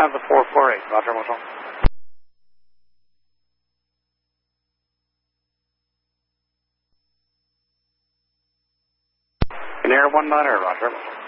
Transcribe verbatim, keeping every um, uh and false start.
Lufthansa four four eight, Roger, Motel. Air one niner, Roger.